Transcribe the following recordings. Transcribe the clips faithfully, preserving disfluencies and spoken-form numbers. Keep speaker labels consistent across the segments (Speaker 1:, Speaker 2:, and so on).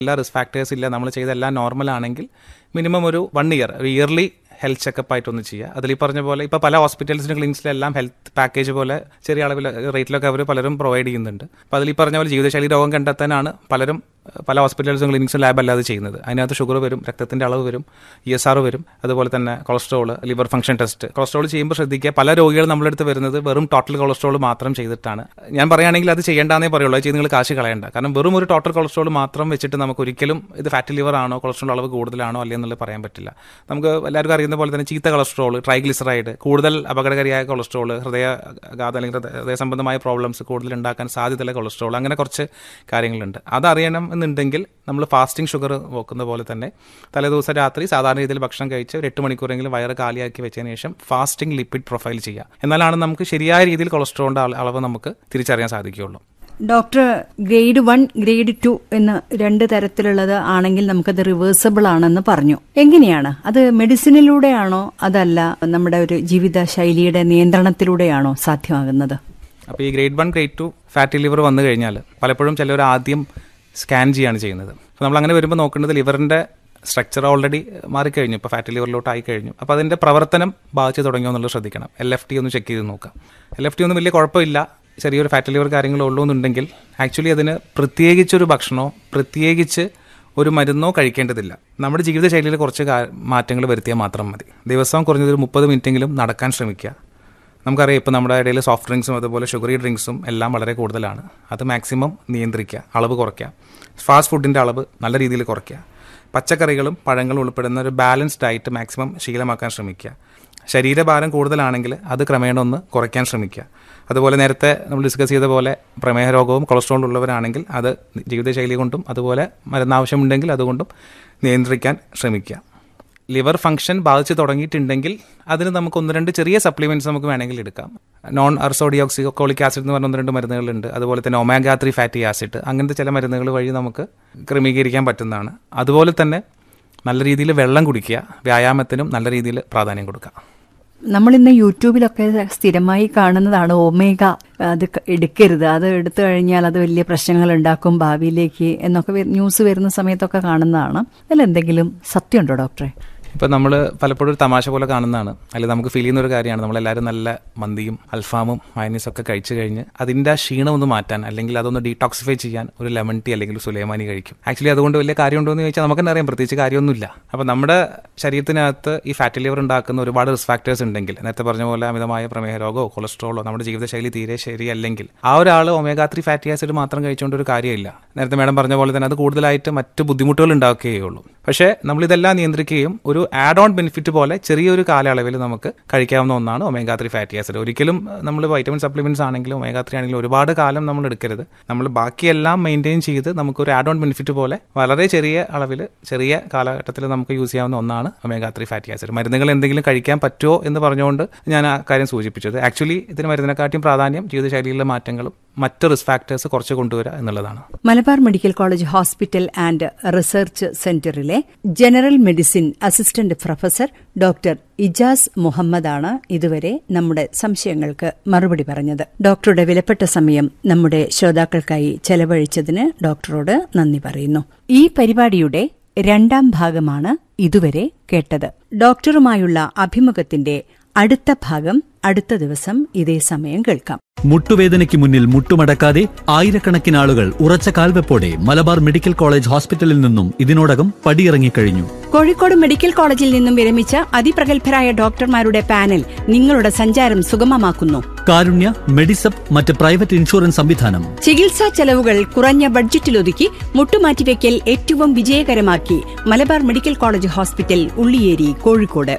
Speaker 1: എല്ലാ risk factors ഇല്ല, നമ്മൾ ചെയ്ത എല്ലാം നോർമൽ ആണെങ്കിൽ മിനിമം ഒരു വൺ ഇയർ ഒരു ഇയർലി ഹെൽത്ത് ചെക്കപ്പ് ആയിട്ടൊന്ന് ചെയ്യുക. അതിൽ ഈ പറഞ്ഞ പോലെ ഇപ്പോൾ പല ഹോസ്പിറ്റൽസിനും ക്ലിനിക്സിലെല്ലാം ഹെൽത്ത് പാക്കേജ് പോലെ ചെറിയ അളവിൽ റേറ്റിലൊക്കെ അവർ പലരും പ്രൊവൈഡ് ചെയ്യുന്നുണ്ട്. അപ്പോൾ അതിൽ ഈ പറഞ്ഞ പോലെ ജീവിതശൈലി രോഗം കണ്ടെത്താനാണ് പലരും പല ഹോസ്പിറ്റൽസും ക്ലിനിക്സും ലാബ് അല്ലാതെ ചെയ്യുന്നത്. അതിനകത്ത് ഷുഗർ വരും, രക്തത്തിൻ്റെ അളവ് വരും, ഇ എസ് ആർ വരും, അതുപോലെ തന്നെ cholesterol, liver function test. Cholesterol ചെയ്യുമ്പോൾ ശ്രദ്ധിക്കുക, പല രോഗികൾ നമ്മളെടുത്ത് വരുന്നത് വെറും ടോട്ടൽ കൊളസ്ട്രോൾ മാത്രം ചെയ്തിട്ടാണ്. ഞാൻ പറയുകയാണെങ്കിൽ അത് ചെയ്യേണ്ടാന്നേ പറയുള്ളൂ, അത് ചെയ്ത് നിങ്ങൾ കാശ് കളയണ്ട. കാരണം വെറും ഒരു ടോട്ടൽ കൊളസ്ട്രോൾ മാത്രം വെച്ചിട്ട് നമുക്ക് ഒരിക്കലും ഇത് ഫാറ്റി ലിവർ ആണോ, കൊളസ്ട്രോൾ അളവ് കൂടുതലാണോ അല്ലേ എന്നുള്ളത് പറയാൻ പറ്റില്ല. നമുക്ക് എല്ലാവർക്കും അറിയുന്ന പോലെ തന്നെ ചീത്ത കൊളസ്ട്രോൾ, ട്രൈഗ്ലിസറൈഡ്, കൂടുതൽ അപകടകാരിയായ കൊളസ്ട്രോൾ, ഹൃദയാഘാതം അല്ലെങ്കിൽ ഹൃദയ സംബന്ധമായ പ്രോബ്ലംസ് കൂടുതൽ ഉണ്ടാക്കാൻ സാധ്യതയുള്ള കൊളസ്ട്രോൾ, അങ്ങനെ കുറച്ച് കാര്യങ്ങളുണ്ട്. അതറിയണം എന്നുണ്ടെങ്കിൽ നമ്മൾ ഫാസ്റ്റിംഗ് ഷുഗർ നോക്കുന്ന പോലെ തന്നെ തലേദിവസം രാത്രി സാധാരണ രീതിയിൽ ഭക്ഷണം കഴിച്ച് ഒരു എട്ട് മണിക്കൂറെങ്കിലും വയറ് കാലിയാക്കി വെച്ചതിന് ശേഷം ഫാസ്റ്റിംഗ് ലിപ്പിഡ് പ്രൊഫൈൽ ചെയ്യുക. എന്നാലാണ് നമുക്ക് ശരിയായ രീതിയിൽ കൊളസ്ട്രോളിൻ്റെ അളവ് നമുക്ക് തിരിച്ചറിയാൻ സാധിക്കുകയുള്ളൂ.
Speaker 2: Doctor, grade one grade two എന്ന് രണ്ട് തരത്തിലുള്ളത് ആണെങ്കിൽ നമുക്കത് റിവേഴ്സിബിൾ ആണെന്ന് പറഞ്ഞു. എങ്ങനെയാണ് അത്? മെഡിസിനിലൂടെയാണോ അതല്ല നമ്മുടെ ഒരു ജീവിത ശൈലിയുടെ നിയന്ത്രണത്തിലൂടെയാണോ സാധ്യമാകുന്നത്?
Speaker 1: അപ്പോൾ ഈ grade one grade two fatty liver വന്നു കഴിഞ്ഞാൽ പലപ്പോഴും ചിലർ ആദ്യം സ്കാൻ ചെയ്യുകയാണ് ചെയ്യുന്നത്. അപ്പോൾ നമ്മൾ അങ്ങനെ വരുമ്പോൾ നോക്കേണ്ടത് ലിവറിൻ്റെ സ്ട്രക്ചർ ഓൾറെഡി മാറിക്കഴിഞ്ഞു, ഇപ്പോൾ ഫാറ്റി ലിവറിലോട്ട് ആയി കഴിഞ്ഞു. അപ്പോൾ അതിൻ്റെ പ്രവർത്തനം ബാധിച്ച് തുടങ്ങിയോ എന്നുള്ളത് ശ്രദ്ധിക്കണം. എൽ എഫ് ടി ഒന്ന് ചെക്ക് ചെയ്ത് നോക്കാം. എൽ എഫ് ടി ഒന്നും വലിയ കുഴപ്പമില്ല, ചെറിയൊരു ഫാറ്റി ലിവർ കാര്യങ്ങളോ ഉള്ളൂ എന്നുണ്ടെങ്കിൽ ആക്ച്വലി അതിന് പ്രത്യേകിച്ചൊരു ഭക്ഷണമോ പ്രത്യേകിച്ച് ഒരു മരുന്നോ കഴിക്കേണ്ടതില്ല. നമ്മുടെ ജീവിതശൈലിയിൽ കുറച്ച് മാറ്റങ്ങൾ വരുത്തിയാൽ മാത്രം മതി. ദിവസവും കുറഞ്ഞതൊരു മുപ്പത് മിനിറ്റെങ്കിലും നടക്കാൻ ശ്രമിക്കുക. നമുക്കറിയാം ഇപ്പോൾ നമ്മുടെ ഇടയിൽ സോഫ്റ്റ് ഡ്രിങ്ക്സും അതുപോലെ ഷുഗറി ഡ്രിങ്ക്സും എല്ലാം വളരെ കൂടുതലാണ്. അത് മാക്സിമം നിയന്ത്രിക്കുക, അളവ് കുറയ്ക്കുക. ഫാസ്റ്റ് ഫുഡിൻ്റെ അളവ് നല്ല രീതിയിൽ കുറയ്ക്കുക. പച്ചക്കറികളും പഴങ്ങളും ഉൾപ്പെടുന്ന ഒരു ബാലൻസ്ഡ് ഡയറ്റ് മാക്സിമം ശീലമാക്കാൻ ശ്രമിക്കുക. ശരീരഭാരം കൂടുതലാണെങ്കിൽ അത് ക്രമേണ ഒന്ന് കുറയ്ക്കാൻ ശ്രമിക്കുക. അതുപോലെ നേരത്തെ നമ്മൾ ഡിസ്കസ് ചെയ്ത പോലെ പ്രമേഹ രോഗവും കൊളസ്ട്രോളും ഉള്ളവരാണെങ്കിൽ അത് ജീവിതശൈലി കൊണ്ടും അതുപോലെ മരുന്നാവശ്യമുണ്ടെങ്കിൽ അതുകൊണ്ടും നിയന്ത്രിക്കാൻ ശ്രമിക്കുക. ലിവർ ഫംഗ്ഷൻ ബാധിച്ച് തുടങ്ങിയിട്ടുണ്ടെങ്കിൽ അതിന് നമുക്ക് ഒന്ന് രണ്ട് ചെറിയ സപ്ലിമെൻറ്റ്സ് നമുക്ക് വേണമെങ്കിൽ എടുക്കാം. നോൺ അർസോഡിയോക്സിക്കോളിക് ആസിഡ് എന്ന് പറഞ്ഞ ഒന്ന് രണ്ട് മരുന്നുകളുണ്ട്. അതുപോലെ തന്നെ ഒമേഗ ത്രീ ഫാറ്റി ആസിഡ്, അങ്ങനത്തെ ചില മരുന്നുകൾ വഴി നമുക്ക് ക്രമീകരിക്കാൻ പറ്റുന്നതാണ്. അതുപോലെ തന്നെ നല്ല രീതിയിൽ വെള്ളം കുടിക്കുക, വ്യായാമത്തിനും നല്ല രീതിയിൽ പ്രാധാന്യം കൊടുക്കുക.
Speaker 2: നമ്മളിന്ന് യൂട്യൂബിലൊക്കെ സ്ഥിരമായി കാണുന്നതാണ് ഒമേഗ, അത് എടുക്കരുത്, അത് എടുത്തു കഴിഞ്ഞാൽ അത് വലിയ പ്രശ്നങ്ങൾ ഉണ്ടാക്കും ഭാവിയിലേക്ക് എന്നൊക്കെ ന്യൂസ് വരുന്ന സമയത്തൊക്കെ കാണുന്നതാണ്. അതിലെന്തെങ്കിലും സത്യമുണ്ടോ ഡോക്ടറെ?
Speaker 1: ഇപ്പോൾ നമ്മൾ പലപ്പോഴും ഒരു തമാശ പോലെ കാണുന്നതാണ്, അല്ലെങ്കിൽ നമുക്ക് ഫീൽ ചെയ്യുന്ന ഒരു കാര്യമാണ്. നമ്മളെല്ലാവരും നല്ല മന്തിയും അൽഫാമും മയനീസും ഒക്കെ കഴിച്ചു കഴിഞ്ഞ് അതിൻ്റെ ആ ക്ഷീണം ഒന്ന് മാറ്റാൻ അല്ലെങ്കിൽ അതൊന്ന് ഡീടോക്സിഫൈ ചെയ്യാൻ ഒരു ലെമൺ ടീ അല്ലെങ്കിൽ സുലൈമാനി കഴിക്കും. ആക്ച്വലി അതുകൊണ്ട് വലിയ കാര്യമുണ്ടോ എന്ന് ചോദിച്ചാൽ നമുക്ക് തന്നെ അറിയാം, പ്രത്യേകിച്ച് കാര്യമൊന്നുമില്ല. അപ്പോൾ നമ്മുടെ ശരീരത്തിനകത്ത് ഈ ഫാറ്റി ലിവർ ഉണ്ടാക്കുന്ന ഒരുപാട് റിസ്ക് ഫാക്ടേഴ്സ് ഉണ്ടെങ്കിൽ, നേരത്തെ പറഞ്ഞ പോലെ അമിതമായ പ്രമേഹ രോഗമോ കൊളസ്ട്രോളോ നമ്മുടെ ജീവിതശൈലി തീരെ ശരിയല്ലെങ്കിൽ ആ ഒരാൾ ഒമേഗ ത്രീ ഫാറ്റി ആസിഡ് മാത്രം കഴിച്ചുകൊണ്ട് ഒരു കാര്യമില്ല. നേരത്തെ മാഡം പറഞ്ഞ പോലെ തന്നെ അത് കൂടുതലായിട്ട് മറ്റ് ബുദ്ധിമുട്ടുകൾ ഉണ്ടാക്കുകയുള്ളൂ. പക്ഷേ നമ്മളിതെല്ലാം നിയന്ത്രിക്കുകയും ഒരു ആഡ് ഓൺ ബെനിഫിറ്റ് പോലെ ചെറിയൊരു കാലയളവിൽ നമുക്ക് കഴിക്കാവുന്ന ഒന്നാണ് ഒമേഗ ത്രീ ഫാറ്റി ആസിഡ്. ഒരിക്കലും നമ്മൾ വൈറ്റമിൻ സപ്ലിമെന്റ്സ് ആണെങ്കിലും ഒമേഗ ത്രീ ആണെങ്കിലും ഒരുപാട് കാലം നമ്മൾ എടുക്കരുത്. നമ്മൾ ബാക്കിയെല്ലാം മെയിൻറ്റെയിൻ ചെയ്ത് നമുക്കൊരു ആഡ് ഓൺ ബെനിഫിറ്റ് പോലെ വളരെ ചെറിയ അളവിൽ ചെറിയ കാലഘട്ടത്തിൽ നമുക്ക് യൂസ് ചെയ്യാവുന്ന ഒന്നാണ് ഒമേഗ ത്രീ ഫാറ്റി ആസിഡ്. മരുന്നുകൾ എന്തെങ്കിലും കഴിക്കാൻ പറ്റുമോ എന്ന് പറഞ്ഞുകൊണ്ട് ഞാൻ ആ കാര്യം സൂചിപ്പിച്ചത്. ആക്ച്വലി ഇതിന് മരുന്നിനെക്കാട്ടിയും പ്രാധാന്യം ജീവിതശൈലിയിലെ മാറ്റങ്ങളും മറ്റ് റിസ്ക് ഫാക്ടേഴ്സ് കുറച്ച് കൊണ്ടുവരിക എന്നുള്ളതാണ്.
Speaker 2: Malabar medical college hospital and research സെന്ററിലെ general medicine assistant professor doctor Ijaz മുഹമ്മദാണ് ഇതുവരെ നമ്മുടെ സംശയങ്ങൾക്ക് മറുപടി പറഞ്ഞത്. ഡോക്ടറുടെ വിലപ്പെട്ട സമയം നമ്മുടെ ശ്രോതാക്കൾക്കായി ചെലവഴിച്ചതിന് ഡോക്ടറോട് നന്ദി പറയുന്നു. ഈ പരിപാടിയുടെ രണ്ടാം ഭാഗമാണ് ഇതുവരെ കേട്ടത്. ഡോക്ടറുമായുള്ള അഭിമുഖത്തിന്റെ അടുത്ത ഭാഗം അടുത്ത ദിവസം ഇതേ സമയം കേൾക്കാം.
Speaker 3: മുട്ടുവേദനയ്ക്ക് മുന്നിൽ മുട്ടുമടക്കാതെ ആയിരക്കണക്കിന് ആളുകൾ ഉറച്ച കാൽവെപ്പോടെ മലബാർ മെഡിക്കൽ കോളേജ് ഹോസ്പിറ്റലിൽ നിന്നും ഇതിനോടകം പടിയിറങ്ങിക്കഴിഞ്ഞു.
Speaker 2: കോഴിക്കോട് മെഡിക്കൽ കോളേജിൽ നിന്നും വിരമിച്ച അതിപ്രഗത്ഭരായ ഡോക്ടർമാരുടെ പാനൽ നിങ്ങളുടെ സഞ്ചാരം സുഗമമാക്കുന്നു.
Speaker 3: കാരുണ്യ, മെഡിസപ്പ്, മറ്റ് പ്രൈവറ്റ് ഇൻഷുറൻസ് സംവിധാനം.
Speaker 2: ചികിത്സാ ചെലവുകൾ കുറഞ്ഞ ബഡ്ജറ്റിലൊതുക്കി മുട്ടുമാറ്റിവെക്കൽ ഏറ്റവും വിജയകരമാക്കി Malabar medical college hospital, Ulliyeri, Kozhikode.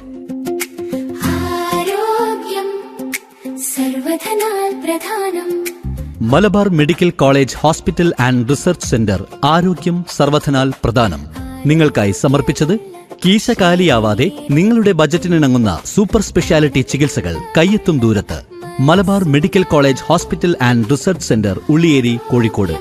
Speaker 3: Malabar medical college hospital and research centre, ആരോഗ്യം സർവധനാൽ പ്രധാനം. നിങ്ങൾക്കായി സമർപ്പിച്ചത് കീശകാലിയാവാതെ നിങ്ങളുടെ ബജറ്റിനിണങ്ങുന്ന സൂപ്പർ സ്പെഷ്യാലിറ്റി ചികിത്സകൾ കയ്യെത്തും ദൂരത്ത്. Malabar medical college hospital and research centre, Ulliyeri, Kozhikode.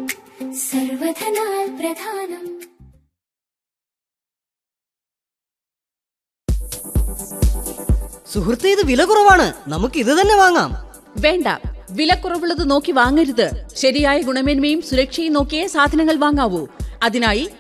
Speaker 4: സുഹൃത്ത്, ഇത് വില കുറവാണ്, നമുക്ക് ഇത് തന്നെ വാങ്ങാം.
Speaker 5: വേണ്ട, വില കുറവുള്ളത് നോക്കി വാങ്ങരുത്. ശരിയായ ഗുണമേന്മയും സുരക്ഷയും നോക്കിയേ സാധനങ്ങൾ വാങ്ങാവൂ. അതിനായി